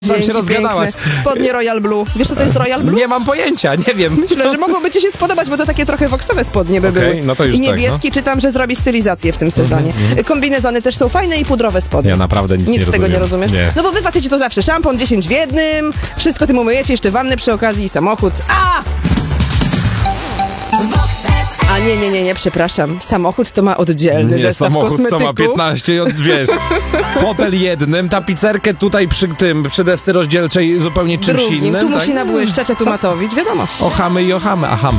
Tam się rozgadałaś. Piękne. Spodnie Royal Blue. Wiesz, co to jest Royal Blue? Nie mam pojęcia, nie wiem. Myślę, że mogłoby ci się spodobać, bo to takie trochę woksowe spodnie by były. No to już I tak, niebieski, czytam, że zrobi stylizację w tym sezonie. Kombinezony też są fajne i pudrowe spodnie. Ja naprawdę nic nie z tego nie rozumiesz? Nie. No bo wy faceci to zawsze szampon 10 w jednym, wszystko tym umyjecie, jeszcze wannę przy okazji i samochód. A nie, przepraszam. Samochód to ma oddzielny Nie, zestaw samochód kosmetyków. to ma 15, wiesz, fotel jednym, tapicerkę tutaj przy desce rozdzielczej zupełnie czymś Drugim. innym. Tu tak? musi nabłyszczać, a tu matowić, wiadomo. Ochamy i ochamy, ahamy.